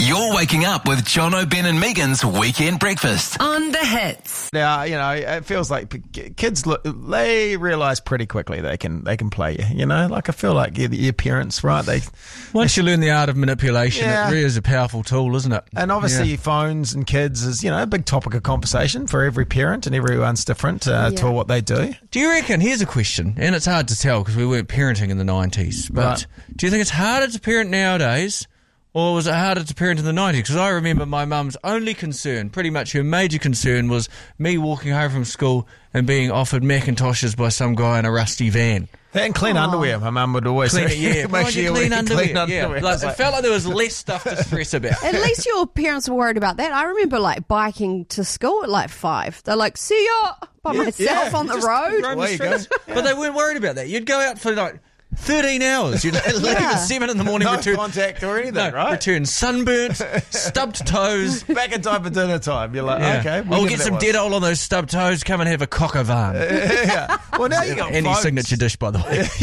You're waking up with Jono, Ben and Megan's Weekend Breakfast. On the Hits. Now, it feels like kids, they realise pretty quickly they can play you, Like, I feel like your parents, right? Once you learn the art of manipulation, it really is a powerful tool, isn't it? And obviously phones and kids is, a big topic of conversation for every parent, and everyone's different to what they do. Do you reckon, here's a question, and it's hard to tell because we weren't parenting in the 90s, but do you think it's harder to parent nowadays, or was it harder to parent in the 90s? Because I remember my mum's only concern, pretty much her major concern, was me walking home from school and being offered Macintoshes by some guy in a rusty van. And clean underwear, my mum would always say. Make sure you clean underwear. It felt like there was less stuff to stress about. At least your parents were worried about that. I remember biking to school at 5. They're like, see ya by myself on the road. But they weren't worried about that. You'd go out for 13 hours. You'd leave at 7 in the morning. No contact or anything, right? Return sunburnt, stubbed toes. Back in time for dinner time. You're like, okay. We'll get some dead oil on those stubbed toes. Come and have a cock au vin. Well, now you got Any phones. signature dish, by the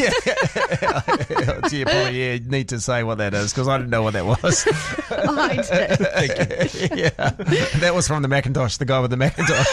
way. You probably need to say what that is, because I didn't know what that was. I did. Thank you. That was from the Macintosh, the guy with the Macintosh.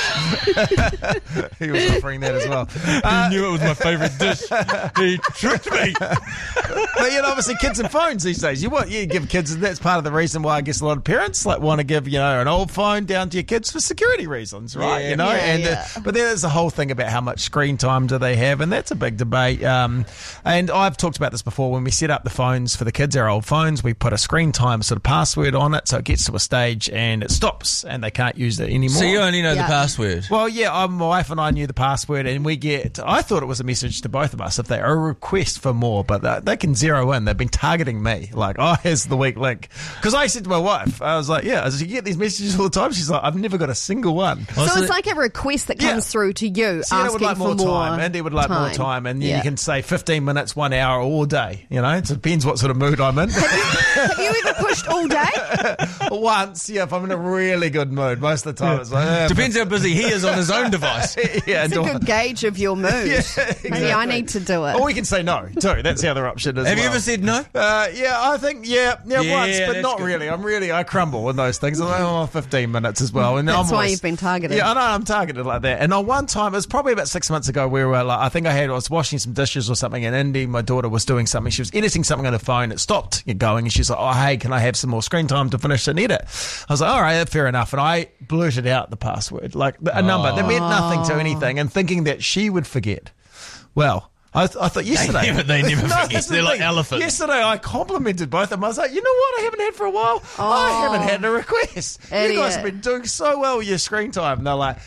He was offering that as well. He knew it was my favourite dish. He tricked me. But obviously kids and phones these days. You give kids, and that's part of the reason why I guess a lot of parents want to give an old phone down to your kids for security reasons, right? But there's a whole thing about how much screen time do they have, and that's a big debate. And I've talked about this before. When we set up the phones for the kids, our old phones, we put a screen time sort of password on it, so it gets to a stage and it stops, and they can't use it anymore. So you only know the password? Well, my wife and I knew the password, and I thought it was a message to both of us if they are a request for more, but they can zero in. They've been targeting me, here's the weak link. Because I said to my wife, I was like, you get these messages all the time? She's like, I've never got a single one. So it's like a request that comes through to you, asking would for more time. Andy would like more time, and you can say 15 minutes, 1 hour, all day. It depends what sort of mood I'm in. Have you ever pushed all day? Once, if I'm in a really good mood. Most of the time it's like... Depends how busy he is on his own device. It's a good gauge of your mood. Exactly. Maybe I need to do it. Or we can say no, too. That's the other option as well. Have you ever said no? I think, once, but not good. Really. I crumble with those things. I'm like, 15 minutes as well. And that's why you've been targeted. Yeah, I know, I'm targeted like that. And on one time, it was probably about 6 months ago, we were I was washing some dishes or something, and Indy, my daughter, was doing something. She was editing something on her phone. It stopped going, and she's like, oh, hey, can I have some more screen time to finish an edit? I was like, all right, fair enough. And I blurted out the password, a number that meant nothing to anything, and thinking that she would forget. Well, I thought yesterday... They never forget. They're like elephants. Yesterday I complimented both of them. I was like, you know what I haven't had for a while? I haven't had a request. Idiot. You guys have been doing so well with your screen time. And they're like...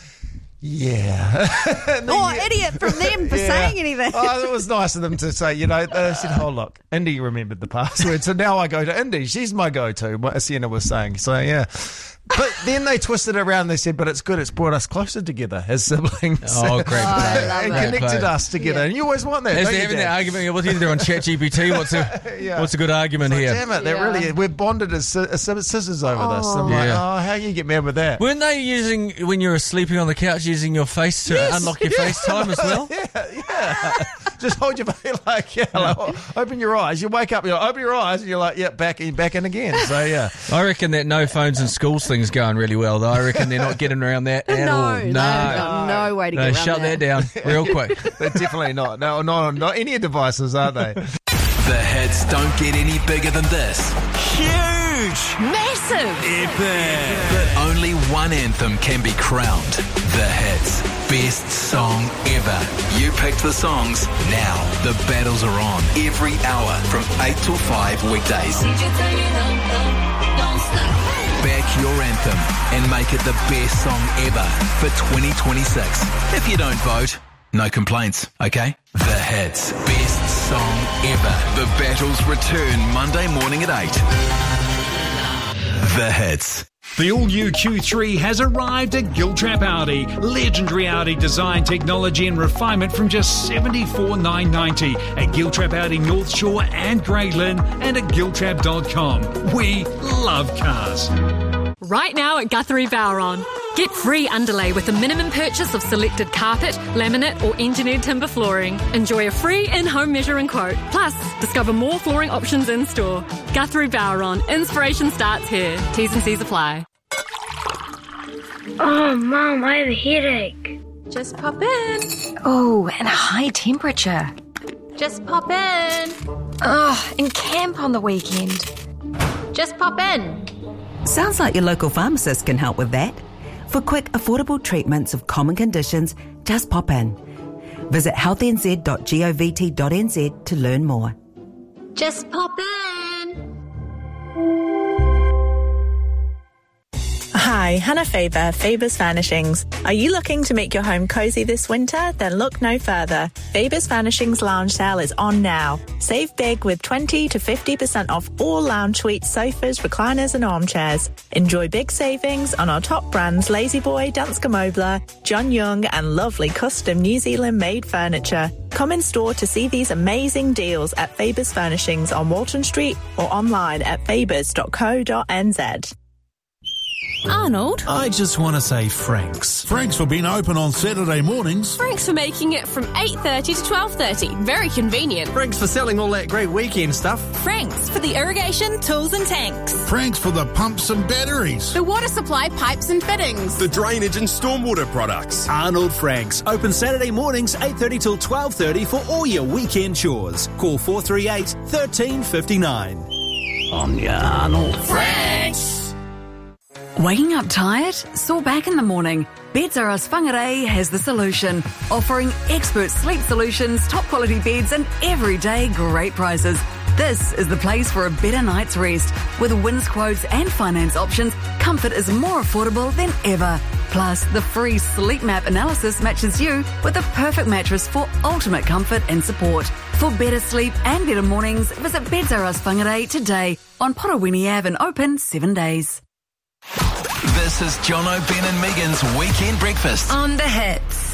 Yeah. Idiot from them for saying anything. It was nice of them to say, they said, oh, look, Indy remembered the password. So now I go to Indy. She's my go-to, what Sienna was saying. So, yeah. But then they twisted it around. They said, but it's good. It's brought us closer together as siblings. Oh, great play. And connected us together. Yeah. And you always want that. As they're having that argument, what do you do on ChatGPT? What's a good argument here? Damn it, we're bonded as sisters over this. I'm like, how you get mad with that? Weren't they using, when you were sleeping on the couch, using your face to unlock your FaceTime as well? Yeah. Just hold your face open your eyes. You wake up, open your eyes, and you're like, back in again. So, yeah. I reckon that no phones in schools thing's going really well, though. I reckon they're not getting around that at all. No way to get around shut that down real quick. They're definitely not. No, not any devices, are they? The hits don't get any bigger than this. Huge! Massive! Epic! But only one anthem can be crowned. The hits. Best song ever. You picked the songs. Now the battles are on every hour from 8 till 5 weekdays. Back your anthem and make it the best song ever for 2026. If you don't vote, no complaints, okay? The hits. Best song ever. The battles return Monday morning at 8. The hits. The all-new Q3 has arrived at Giltrap Audi. Legendary Audi design, technology and refinement from just $74,990 at Giltrap Audi North Shore and Grey Lynn and at giltrap.com. We love cars. Right now at Guthrie Bowron. Get free underlay with a minimum purchase of selected carpet, laminate or engineered timber flooring. Enjoy a free in-home measuring quote. Plus, discover more flooring options in store. Guthrie Bowron. Inspiration starts here. T's and C's apply. Oh, Mum, I have a headache. Just pop in. Oh, and a high temperature. Just pop in. Oh, and camp on the weekend. Just pop in. Sounds like your local pharmacist can help with that. For quick, affordable treatments of common conditions, just pop in. Visit healthnz.govt.nz to learn more. Just pop in. Hi, Hannah Faber, Faber's Furnishings. Are you looking to make your home cozy this winter? Then look no further. Faber's Furnishings Lounge Sale is on now. Save big with 20 to 50% off all lounge suites, sofas, recliners and armchairs. Enjoy big savings on our top brands La-Z-Boy, Danske Møbler, John Young and lovely custom New Zealand-made furniture. Come in store to see these amazing deals at Faber's Furnishings on Walton Street or online at fabers.co.nz. Arnold? I just want to say Franks. Franks for being open on Saturday mornings. Franks for making it from 8:30 to 12:30. Very convenient. Franks for selling all that great weekend stuff. Franks for the irrigation, tools and tanks. Franks for the pumps and batteries. The water supply, pipes and fittings. The drainage and stormwater products. Arnold Franks. Open Saturday mornings 8:30 till 12:30 for all your weekend chores. Call 438 1359. On your Arnold Franks. Waking up tired? Sore back in the morning? Beds R Us Whangarei has the solution, offering expert sleep solutions, top quality beds and everyday great prices. This is the place for a better night's rest. With wins quotes and finance options, comfort is more affordable than ever. Plus, the free sleep map analysis matches you with the perfect mattress for ultimate comfort and support. For better sleep and better mornings, visit Beds R Us Whangarei today on Porowini Ave and open 7 days. This is John O'Ben and Megan's Weekend Breakfast On the Hits.